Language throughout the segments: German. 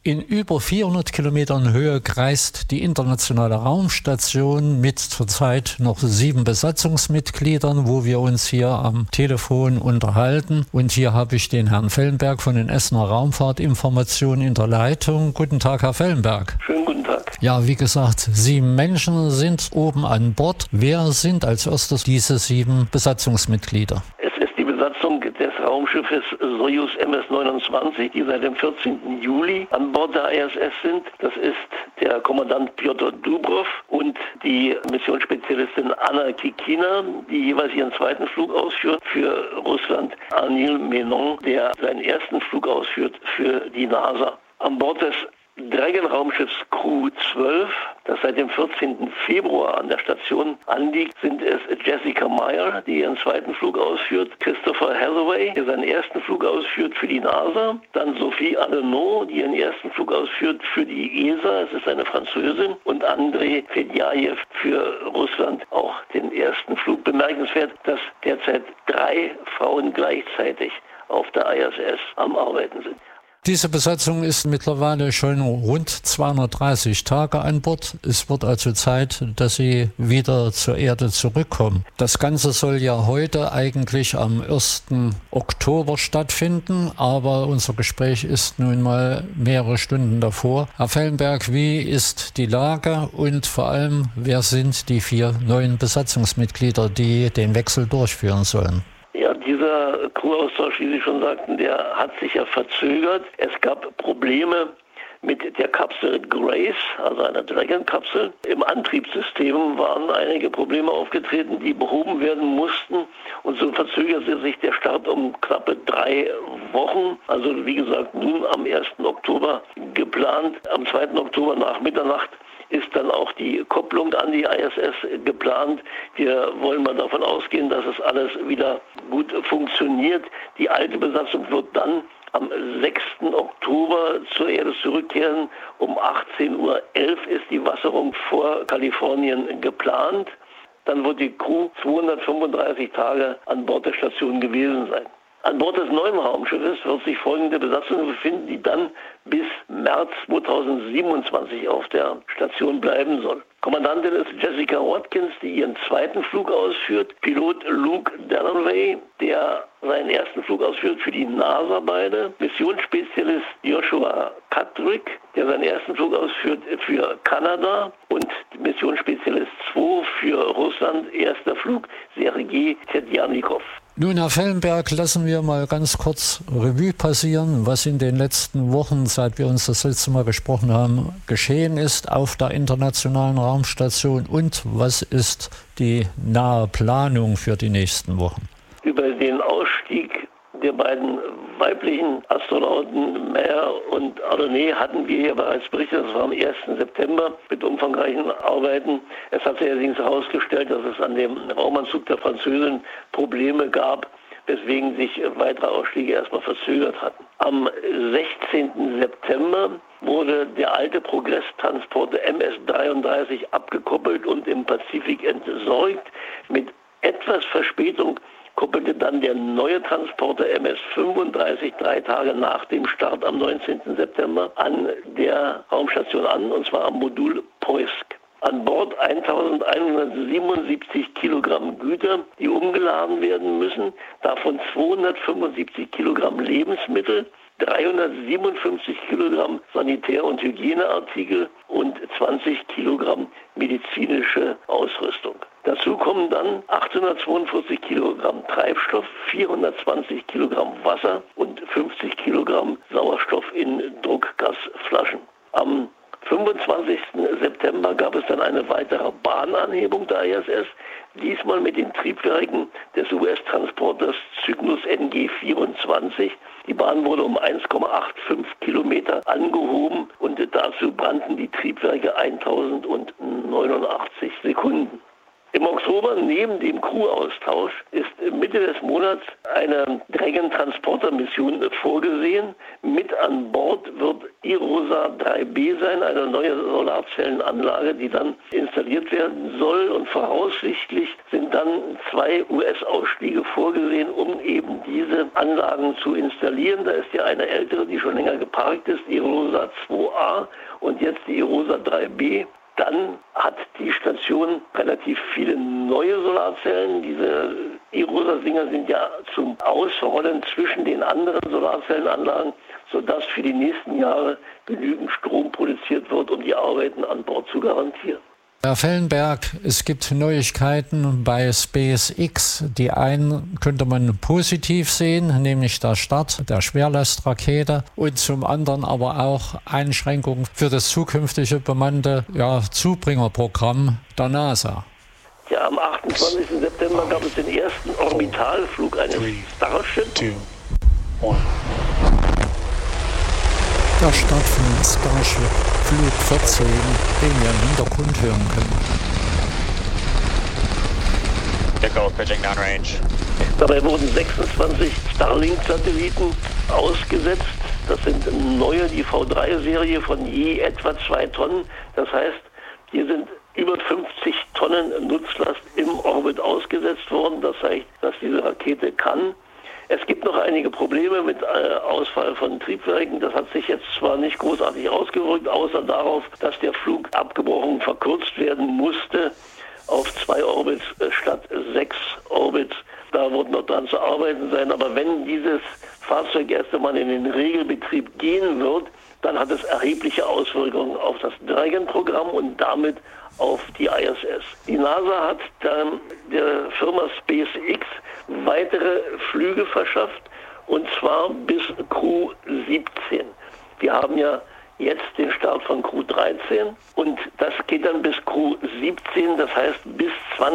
In über 400 Kilometern Höhe kreist die internationale Raumstation mit zurzeit noch 7 Besatzungsmitgliedern, wo wir uns hier am Telefon unterhalten. Und hier habe ich den Herrn Fellenberg von den Essener Raumfahrtinformationen in der Leitung. Guten Tag, Herr Fellenberg. Schönen guten Tag. Ja, wie gesagt, 7 Menschen sind oben an Bord. Wer sind als erstes diese 7 Besatzungsmitglieder? Es ist die Besatzung des Raumschiffes Soyuz MS-29, die seit dem 14. Juli an Bord der ISS sind. Das ist der Kommandant Pjotr Dubrov und die Missionsspezialistin Anna Kikina, die jeweils ihren zweiten Flug ausführt für Russland. Anil Menon, der seinen ersten Flug ausführt für die NASA. An Bord des Dragon-Raumschiffs Crew 12, das seit dem 14. Februar an der Station anliegt, sind es Jessica Meyer, die ihren zweiten Flug ausführt, Christopher Hathaway, der seinen ersten Flug ausführt für die NASA, dann Sophie Adenau, die ihren ersten Flug ausführt für die ESA, es ist eine Französin, und Andrei Fedjajew für Russland auch den ersten Flug. Bemerkenswert, dass derzeit 3 Frauen gleichzeitig auf der ISS am Arbeiten sind. Diese Besatzung ist mittlerweile schon rund 230 Tage an Bord. Es wird also Zeit, dass sie wieder zur Erde zurückkommen. Das Ganze soll ja heute eigentlich am 1. Oktober stattfinden, aber unser Gespräch ist nun mal mehrere Stunden davor. Herr Fellenberg, wie ist die Lage und vor allem, wer sind die 4 neuen Besatzungsmitglieder, die den Wechsel durchführen sollen? Ja, dieser Crew-Austausch, wie Sie schon sagten, der hat sich ja verzögert. Es gab Probleme mit der Kapsel Grace, also einer Dragon-Kapsel. Im Antriebssystem waren einige Probleme aufgetreten, die behoben werden mussten. Und so verzögerte sich der Start um knappe 3 Wochen. Also wie gesagt, nun am 1. Oktober geplant. Am 2. Oktober nach Mitternacht ist dann auch die Kopplung an die ISS geplant. Wir wollen mal davon ausgehen, dass es alles wieder gut funktioniert. Die alte Besatzung wird dann am 6. Oktober zur Erde zurückkehren. Um 18:11 Uhr ist die Wasserung vor Kalifornien geplant. Dann wird die Crew 235 Tage an Bord der Station gewesen sein. An Bord des neuen Raumschiffes wird sich folgende Besatzung befinden, die dann bis März 2027 auf der Station bleiben soll. Kommandantin ist Jessica Watkins, die ihren zweiten Flug ausführt. Pilot Luke Dalloway, der seinen ersten Flug ausführt für die NASA beide. Missionsspezialist Joshua Patrick, der seinen ersten Flug ausführt für Kanada. Und Missionsspezialist 2 für Russland, erster Flug Sergei Tedjanikov. Nun, Herr Fellenberg, lassen wir mal ganz kurz Revue passieren, was in den letzten Wochen, seit wir uns das letzte Mal gesprochen haben, geschehen ist auf der Internationalen Raumstation und was ist die nahe Planung für die nächsten Wochen? Über den Ausstieg der beiden weiblichen Astronauten Meyer und Ardernay hatten wir hier bereits berichtet. Das war am 1. September mit umfangreichen Arbeiten. Es hat sich allerdings herausgestellt, dass es an dem Raumanzug der Französin Probleme gab, weswegen sich weitere Ausstiege erstmal verzögert hatten. Am 16. September wurde der alte Progress-Transporter MS-33 abgekoppelt und im Pazifik entsorgt. Mit etwas Verspätung koppelte dann der neue Transporter MS-35 3 Tage nach dem Start am 19. September an der Raumstation an, und zwar am Modul Poisk. An Bord 1177 Kilogramm Güter, die umgeladen werden müssen, davon 275 Kilogramm Lebensmittel, 357 Kilogramm Sanitär- und Hygieneartikel und 20 Kilogramm medizinische Ausrüstung. Dazu kommen dann 842 Kilogramm Treibstoff, 420 Kilogramm Wasser und 50 Kilogramm Sauerstoff in Druckgasflaschen. Am 25. September gab es dann eine weitere Bahnanhebung der ISS, diesmal mit den Triebwerken des US-Transporters Cygnus NG-24. Die Bahn wurde um 1,85 Kilometer angehoben und dazu brannten die Triebwerke 1089 Sekunden. Im Oktober, neben dem Crew-Austausch, ist Mitte des Monats eine Dragon-Transporter-Mission vorgesehen. Mit an Bord wird IROSA 3B sein, eine neue Solarzellenanlage, die dann installiert werden soll. Und voraussichtlich sind dann 2 US-Ausstiege vorgesehen, um eben diese Anlagen zu installieren. Da ist ja eine ältere, die schon länger geparkt ist, IROSA 2A und jetzt die IROSA 3B. Dann hat die Station relativ viele neue Solarzellen. Diese IROSA-Dinger sind ja zum Ausrollen zwischen den anderen Solarzellenanlagen, sodass für die nächsten Jahre genügend Strom produziert wird, um die Arbeiten an Bord zu garantieren. Herr Fellenberg, es gibt Neuigkeiten bei SpaceX. Die einen könnte man positiv sehen, nämlich der Start der Schwerlastrakete und zum anderen aber auch Einschränkungen für das zukünftige bemannte Zubringerprogramm der NASA. Ja, am 28. September gab es den ersten Orbitalflug eines Starship. 3, 2, 1. Der Start von Starship Flug 14, den wir im Hintergrund hören können. Echo, pitching downrange. Dabei wurden 26 Starlink-Satelliten ausgesetzt. Das sind neue, die V3-Serie von je etwa 2 Tonnen. Das heißt, hier sind über 50 Tonnen Nutzlast im Orbit ausgesetzt worden. Das zeigt, dass diese Rakete kann. Es gibt noch einige Probleme mit Ausfall von Triebwerken. Das hat sich jetzt zwar nicht großartig ausgewirkt, außer darauf, dass der Flug abgebrochen verkürzt werden musste auf 2 Orbits statt 6 Orbits. Da wird noch dran zu arbeiten sein. Aber wenn dieses Fahrzeug erst einmal in den Regelbetrieb gehen wird, dann hat es erhebliche Auswirkungen auf das Dragon-Programm und damit auf die ISS. Die NASA hat dann der Firma SpaceX weitere Flüge verschafft, und zwar bis Crew 17. Wir haben ja jetzt den Start von Crew 13 und das geht dann bis Crew 17, das heißt bis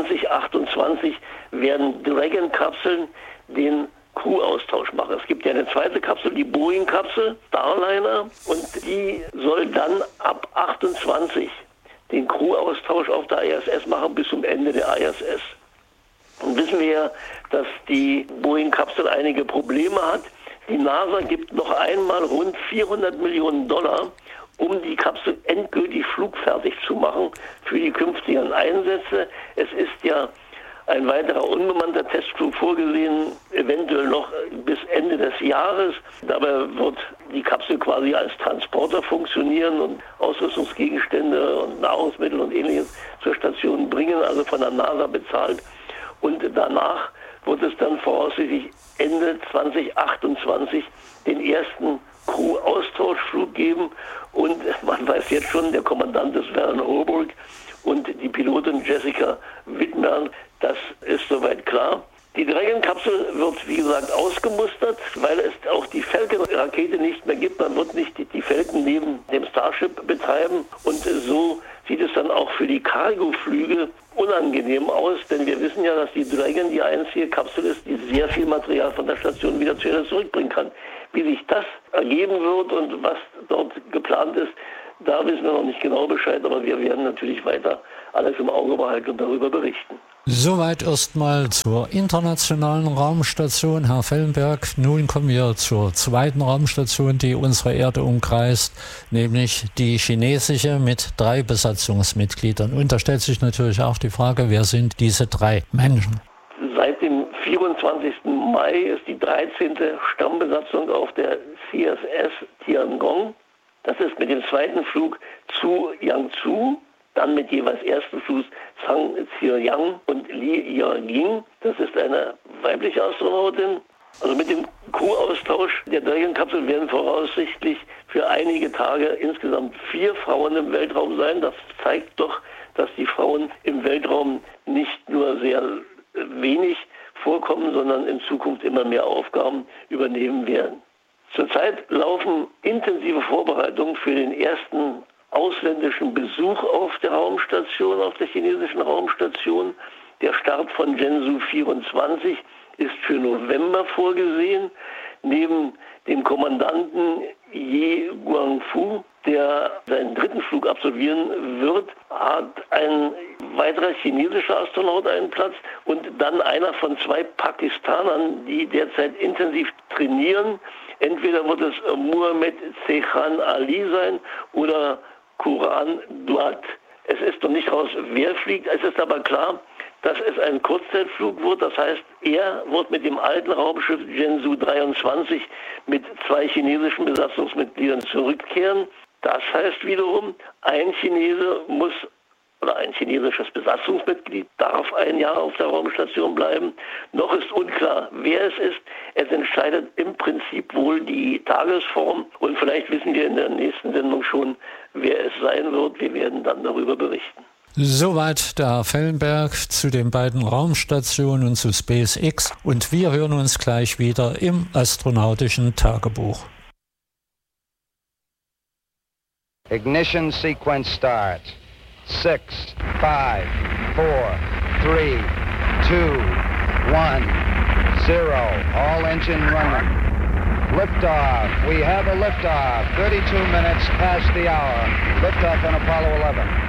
2028 werden Dragon-Kapseln den Crew-Austausch machen. Es gibt ja eine zweite Kapsel, die Boeing-Kapsel, Starliner, und die soll dann ab 28 den Crew-Austausch auf der ISS machen bis zum Ende der ISS. Und wissen wir ja, dass die Boeing-Kapsel einige Probleme hat. Die NASA gibt noch einmal rund $400 Millionen, um die Kapsel endgültig flugfertig zu machen für die künftigen Einsätze. Es ist ja ein weiterer unbemannter Testflug vorgesehen, eventuell noch bis Ende des Jahres. Dabei wird die Kapsel quasi als Transporter funktionieren und Ausrüstungsgegenstände und Nahrungsmittel und Ähnliches zur Station bringen, also von der NASA bezahlt. Und danach wird es dann voraussichtlich Ende 2028 den ersten Crew-Austauschflug geben. Und man weiß jetzt schon, der Kommandant ist Werner Hoburg und die Pilotin Jessica Wittmann, das ist soweit klar. Die Dragon-Kapsel wird, wie gesagt, ausgemustert, weil es auch die Falcon-Rakete nicht mehr gibt. Man wird nicht die Falcon neben dem Starship betreiben. Und so sieht es dann auch für die Cargo-Flüge unangenehm aus, denn wir wissen ja, dass die Dragon die einzige Kapsel ist, die sehr viel Material von der Station wieder zu ihr zurückbringen kann. Wie sich das ergeben wird und was dort geplant ist, da wissen wir noch nicht genau Bescheid, aber wir werden natürlich weiter alles im Auge behalten und darüber berichten. Soweit erstmal zur internationalen Raumstation, Herr Fellenberg. Nun kommen wir zur zweiten Raumstation, die unsere Erde umkreist, nämlich die chinesische mit 3 Besatzungsmitgliedern. Und da stellt sich natürlich auch die Frage, wer sind diese 3 Menschen? Seit dem 24. Mai ist die 13. Stammbesatzung auf der CSS Tiangong. Das ist mit dem zweiten Flug zu Yangzhou, dann mit jeweils ersten Flug Zhang Ziyang und Li Yajing. Das ist eine weibliche Astronautin. Also mit dem Crew-Austausch der Dragon-Kapsel werden voraussichtlich für einige Tage insgesamt 4 Frauen im Weltraum sein. Das zeigt doch, dass die Frauen im Weltraum nicht nur sehr wenig vorkommen, sondern in Zukunft immer mehr Aufgaben übernehmen werden. Zurzeit laufen intensive Vorbereitungen für den ersten ausländischen Besuch auf der Raumstation, auf der chinesischen Raumstation. Der Start von Shenzhou 24 ist für November vorgesehen. neben dem Kommandanten Ye Guangfu, der seinen dritten Flug absolvieren wird, hat ein weiterer chinesischer Astronaut einen Platz und dann einer von 2 Pakistanern, die derzeit intensiv trainieren. Entweder wird es Muhammad Sekhan Ali sein oder Quran Duat. Es ist noch nicht raus, wer fliegt. Es ist aber klar, dass es ein Kurzzeitflug wird. Das heißt, er wird mit dem alten Raumschiff Zhenzhou 23 mit 2 chinesischen Besatzungsmitgliedern zurückkehren. Das heißt wiederum, ein Chinese muss oder ein chinesisches Besatzungsmitglied darf ein Jahr auf der Raumstation bleiben. Noch ist unklar, wer es ist. Es entscheidet im Prinzip wohl die Tagesform und vielleicht wissen wir in der nächsten Sendung schon, wer es sein wird. Wir werden dann darüber berichten. Soweit der Herr Fellenberg zu den beiden Raumstationen und zu SpaceX und wir hören uns gleich wieder im astronautischen Tagebuch. Ignition sequence start. 6, 5, 4, 3, 2, 1, 0. All engine running. Liftoff. We have a liftoff. 32 minutes past the hour. Liftoff on Apollo 11.